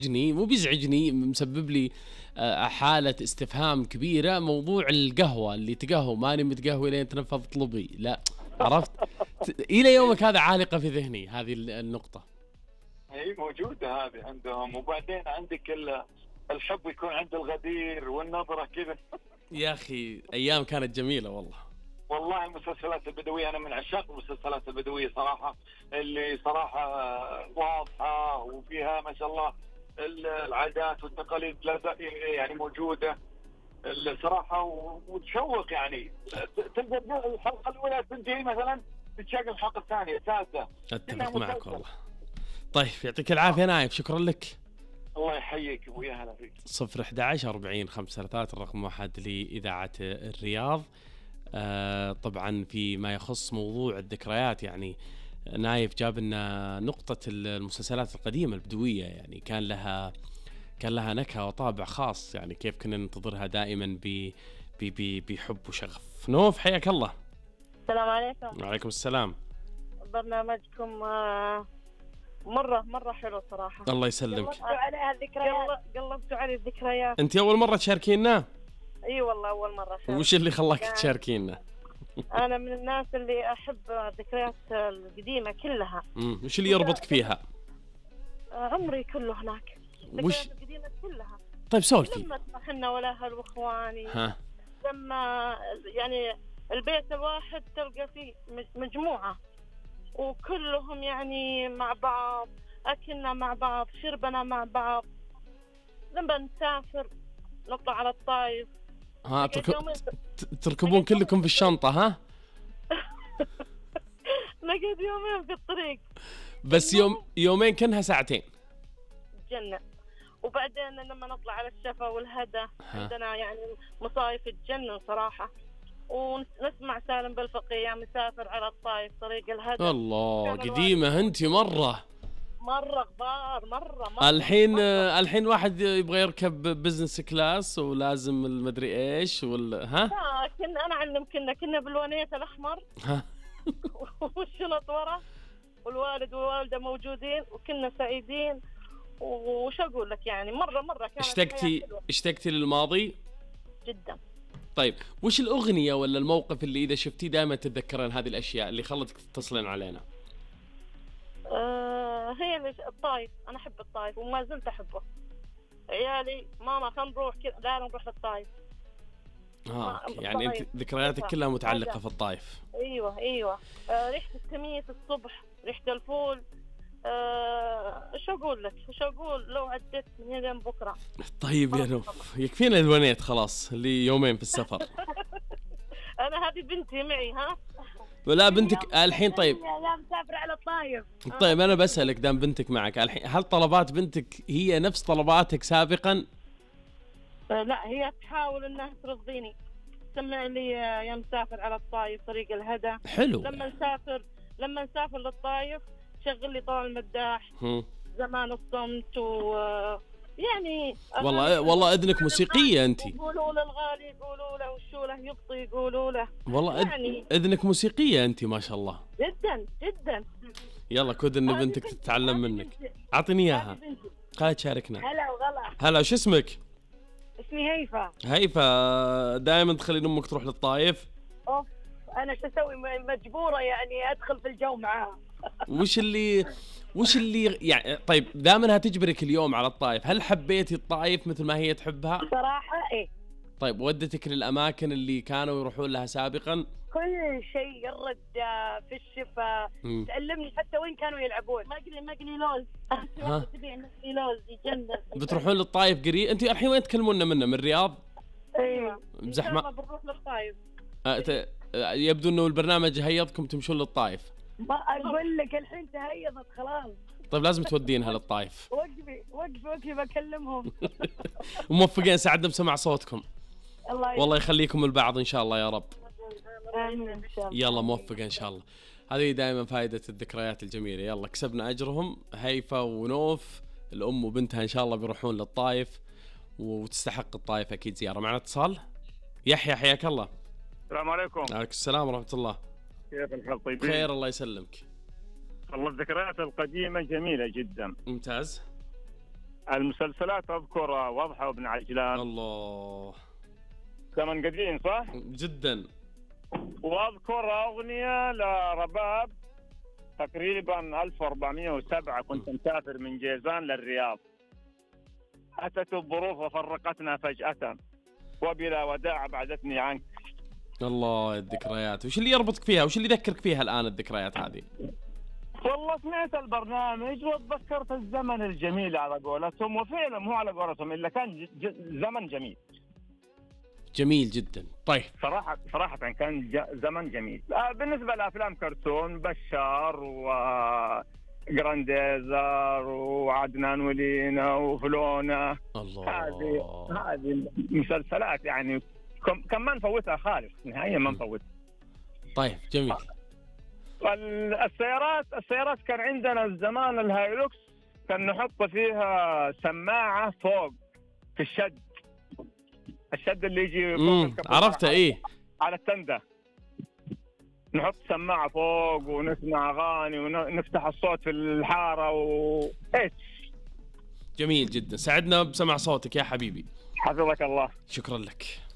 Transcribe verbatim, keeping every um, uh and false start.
بيزعجني مو بيزعجني مسبب لي آه، حالة استفهام كبيرة، موضوع القهوة اللي تقهوى ماني متقهوي لين تنفض طلبي، لا عرفت. ت- إلى يومك هذا عالقة في ذهني هذه ال- النقطة. هي موجودة هذه عندهم. وبعدين عندك ال- الحب يكون عند الغدير والنظرة كذا. يا أخي أيام كانت جميلة والله. والله المسلسلات البدوية أنا من عشاق المسلسلات البدوية صراحة، اللي صراحة واضحة وفيها ما شاء الله العادات والتقاليد لا ز- يعني موجودة الصراحة، و- وتشوق يعني. تلقى الحلقة الأولى تنتهي مثلا تتشاق الحلقة الثانية الثالثة. أتفق معك والله. طيب يعطيك العافية نايف، شكرا لك. الله يحييك ابوي، اهلا فيك. صفر أحد عشر أربعين خمسة ثلاثة الرقم واحد لإذاعة الرياض. آه طبعا فيما يخص موضوع الذكريات، يعني نايف جاب لنا نقطة المسلسلات القديمة البدوية، يعني كان لها كان لها نكهة وطابع خاص، يعني كيف كنا ننتظرها دائما ب ب ب بحب وشغف. نوف حياك الله. السلام عليكم. وعليكم السلام. برنامجكم آه، مرة مرة حلو صراحة. الله يسلمك. قلبتوا عليها الذكريات. قلبتوا علي الذكريات. أنت أول مرة تشاركينا؟ اي والله أول مرة شارك. وش اللي خلاك تشاركينا؟ أنا من الناس اللي أحب الذكريات القديمة كلها. امم وش اللي يربطك فيها؟ آه، عمري كله هناك. وش؟ الذكريات القديمة كلها. طيب سولفي. لما احنا ولا أهل وإخواني. ها. لما يعني البيت الواحد تلقى فيه مجموعة وكلهم يعني مع بعض، أكلنا مع بعض، شربنا مع بعض. لما نسافر نطلع على الطايف. ها تركب... تركبون كلكم في الشنطة ها؟ نقعد يومين في الطريق بس يوم يومين كانها ساعتين. تجنن. وبعدين لما نطلع على الشفا والهدى عندنا يعني مصايف تجنن صراحة. ونسمع سالم بالفقيه مسافر على الطايف طريق الهدى. الله قديمة انتي مرة مرة غبار مرة مرة. الحين مرة. الحين واحد يبغى يركب بزنس كلاس ولازم المدري ايش ولا ها؟ لا كنا انا علم كنا كنا بالونيت الاحمر ها والشنط ورا والوالد والوالدة موجودين وكنا سعيدين. وش اقول لك يعني مرة مرة كانت اشتقتي اشتقتي للماضي جدا. طيب وش الأغنية ولا الموقف اللي إذا شفتيه دائما تتذكرين هذه الأشياء اللي خلتك تتصلين علينا؟ آه هي الطايف. أنا أحب الطايف وما زلت أحبه. عيالي ماما خلينا نروح كذا، لا نروح للطايف. آه يعني أنت ذكرياتك كلها متعلقة في الطايف. أيوة أيوة. آه ريحة التميس الصبح، ريحة الفول. آه شو أقول لك شو أقول لو عدت من هنا بكرة. طيب يا نوف يكفينا الونيت خلاص اللي يومين في السفر. أنا هذه بنتي معي ها. ولا بنتك الحين؟ طيب لا مسافرة على الطايف. طيب أنا بسألك دام بنتك معك الحين، هل طلبات بنتك هي نفس طلباتك سابقا؟ آه لا هي تحاول إنها ترضيني، تسمع لي يا مسافر على الطايف طريق الهدى. حلو. لما نسافر لما نسافر للطايف شغل لي طال المداح. هم. زمان الصمت و يعني والله والله اذنك موسيقيه انت. يقولوا له الغالي يقولوا له وشو له يبطي يقولوا له. والله يعني اذنك موسيقيه انت ما شاء الله. جدا جدا. يلا كود ان بنتك تتعلم منك. اعطيني اياها خليها تشاركنا. هلا وغلا. هلا وش اسمك؟ اسمي هيفا. هيفا دائما تخلين امك تروح للطايف؟ اوف انا شو اسوي مجبوره يعني ادخل في الجو معاها. وش اللي وش اللي يعني طيب دائما هتجبرك اليوم على الطايف، هل حبيتي الطايف مثل ما هي تحبها؟ صراحه ايه. طيب ودتك للاماكن اللي كانوا يروحون لها سابقا؟ كل شيء الردة في الشفا تعلمني حتى وين كانوا يلعبون. مقلي مقلي لوز. ها تبيع مقلي لوز يجنن. بتروحون للطايف قريب؟ انت الحين وين تكلمونا منه؟ من الرياض؟ ايوه زحمه. بنروح للطايف. أه يبدو انه البرنامج هيضكم تمشون للطايف. ما اقول لك الحين تهيضت خلاص. طيب لازم تودينها للطايف. وقفي وقفي وقفي بكلمهم. وموفقين سعدنا بسمع صوتكم. الله والله يخليكم البعض ان شاء الله يا رب. امين ان شاء الله. يلا موفقة ان شاء الله. هذه دائما فائدة الذكريات الجميلة. يلا كسبنا اجرهم هيفا ونوف الام وبنتها ان شاء الله بيروحون للطايف وتستحق الطايف اكيد زيارة. معنا اتصال. يحيى حياك الله. السلام عليكم. وعليكم السلام ورحمة الله. كيف الحال؟ طيبين؟ بخير الله يسلمك. والله الذكريات القديمة جميلة جدا. ممتاز. المسلسلات أذكر وضحى وابن عجلان، الله، زمن قديم صح؟ جدا. وأذكر أغنية لرباب تقريبا ألف وأربعمائة وسبعة، كنت مسافر من جيزان للرياض، أتت الظروف وفرقتنا فجأة وبلا وداع بعدتني عنك. الله، الذكريات، وش اللي يربطك فيها؟ وش اللي يذكرك فيها الآن الذكريات هذه؟ والله سمعت البرنامج وتذكرت الزمن الجميل على قولتهم، وفعلا مو على قولتهم إلا كان ج... ج... زمن جميل. جميل جدا. طيب، صراحة صراحة كان ج... زمن جميل. آه بالنسبة لأفلام كرتون بشار وجرانديزر وعدنان ولينا وفلونا، الله، هذه هذه مسلسلات يعني كم... كم ما نفوتها خالص، نهائيا ما نفوتها. طيب، جميل. السيارات السيارات كان عندنا زمان الهايلوكس، كان نحط فيها سماعة فوق في الشد، الشد اللي يجي فوق عرفته ايه، على التندة، نحط سماعة فوق ونسمع أغاني ونفتح الصوت في الحارة و إيش. جميل جدا، سعدنا بسمع صوتك يا حبيبي. حفظك الله. شكرا لك.